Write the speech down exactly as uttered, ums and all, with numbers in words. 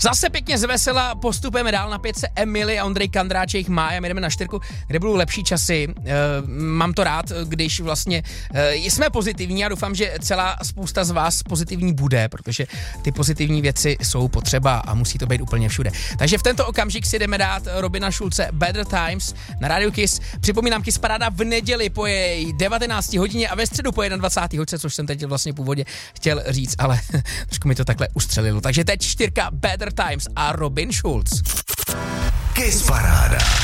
Zase pěkně zvesela, postupujeme dál na pětce Emily a Ondřej Kandráček Mája, my jdeme na čtyřku, kde budou lepší časy. E, mám to rád, když vlastně e, jsme pozitivní a doufám, že celá spousta z vás pozitivní bude, protože ty pozitivní věci jsou potřeba a musí to být úplně všude. Takže v tento okamžik si jdeme dát Robina Schulze Better Times na Radio Kiss. Připomínám, Kiss Paráda v neděli po její devatenácté hodině a ve středu po jednadvacáté hodce, což jsem teď vlastně původně chtěl říct, ale trošku mi to takhle ustřelilo. Takže teď čtyřka Better Times a Robin Schulz. Kiss Paráda.